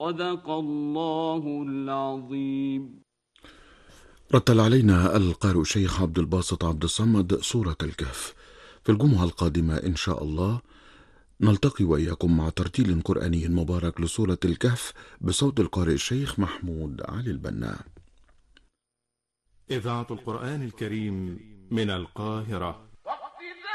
صدق الله العظيم. رتل علينا القارئ الشيخ عبد الباسط عبد الصمد سورة الكهف. في الجمعة القادمة إن شاء الله نلتقي وإياكم مع ترتيل قرآني مبارك لسورة الكهف بصوت القارئ الشيخ محمود علي البنا. إذاعة القرآن الكريم من القاهرة.